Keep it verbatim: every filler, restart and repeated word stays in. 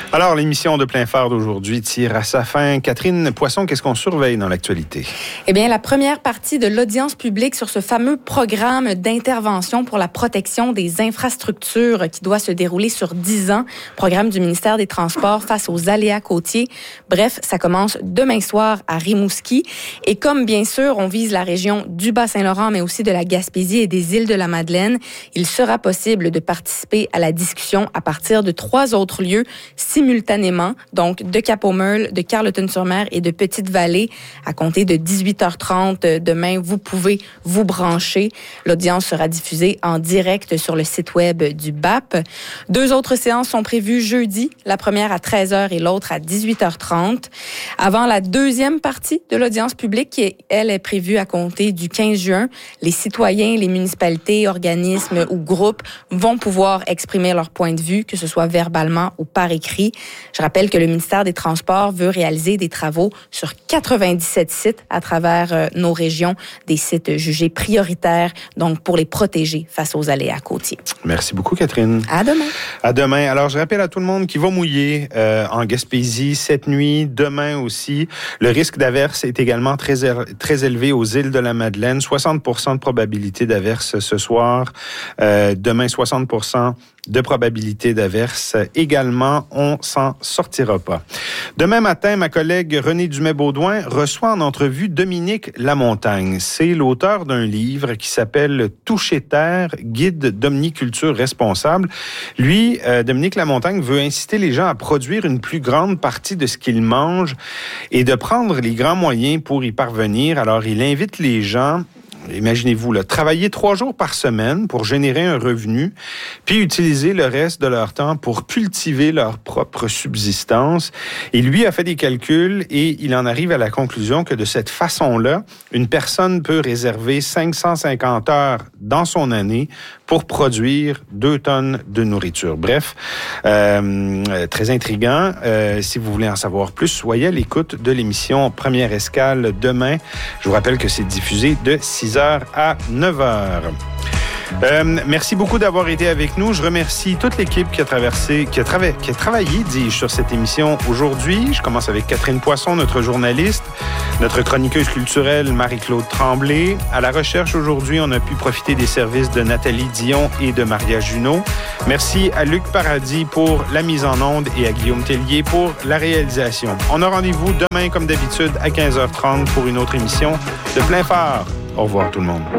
Alors, l'émission de Plein Phare d'aujourd'hui tire à sa fin. Catherine Poisson, qu'est-ce qu'on surveille dans l'actualité? Eh bien, la première partie de l'audience publique sur ce fameux programme d'intervention pour la protection des infrastructures qui doit se dérouler sur dix ans, programme du ministère des Transports face aux aléas côtiers. Bref, ça commence demain soir à Rimouski. Et comme, bien sûr, on vise la région du Bas-Saint-Laurent, mais aussi de la Gaspésie et des îles de la Madeleine, il sera possible de participer à la discussion à partir de trois autres lieux simultanément, donc de Cap-au-Meul, de Carleton-sur-Mer et de Petite-Vallée. À compter de dix-huit heures trente demain, vous pouvez vous brancher. L'audience sera diffusée en direct sur le site web du B A P. Deux autres séances sont prévues jeudi, la première à treize heures et l'autre à dix-huit heures trente. Avant la deuxième partie de l'audience publique, qui, elle, est prévue à compter du quinze juin, les citoyens, les municipalités, organismes ou groupes vont pouvoir exprimer leur point de vue, que ce soit verbalement ou par écrit. Je rappelle que le ministère des Transports veut réaliser des travaux sur quatre-vingt-dix-sept sites à travers euh, nos régions, des sites jugés prioritaires, donc pour les protéger face aux aléas côtiers. Merci beaucoup, Catherine. À demain. À demain. Alors, je rappelle à tout le monde qu'il va mouiller euh, en Gaspésie cette nuit, demain aussi. Le risque d'averse est également très, très élevé aux îles de la Madeleine. soixante pour cent de probabilité d'averse ce soir. Euh, demain, soixante pour cent de probabilité d'averse également. On s'en sortira pas. Demain matin, ma collègue Renée Dumais-Baudouin reçoit en entrevue Dominique Lamontagne. C'est l'auteur d'un livre qui s'appelle « Toucher terre, guide d'omniculture responsable ». Lui, euh, Dominique Lamontagne, veut inciter les gens à produire une plus grande partie de ce qu'ils mangent et de prendre les grands moyens pour y parvenir. Alors, il invite les gens... Imaginez-vous, là, travailler trois jours par semaine pour générer un revenu, puis utiliser le reste de leur temps pour cultiver leur propre subsistance. Et lui a fait des calculs et il en arrive à la conclusion que de cette façon-là, une personne peut réserver cinq cent cinquante heures dans son année pour produire deux tonnes de nourriture. Bref, euh, très intriguant. Euh, si vous voulez en savoir plus, soyez à l'écoute de l'émission Première Escale demain. Je vous rappelle que c'est diffusé de six heures à neuf heures. Euh, merci beaucoup d'avoir été avec nous. Je remercie toute l'équipe qui a traversé, qui a, trava- qui a travaillé, dis-je, sur cette émission aujourd'hui. Je commence avec Catherine Poisson, notre journaliste, notre chroniqueuse culturelle Marie-Claude Tremblay. À la recherche aujourd'hui, on a pu profiter des services de Nathalie Dion et de Maria Junot. Merci à Luc Paradis pour la mise en onde et à Guillaume Tellier pour la réalisation. On a rendez-vous demain, comme d'habitude, à quinze heures trente pour une autre émission de Plein Phare. Au revoir tout le monde.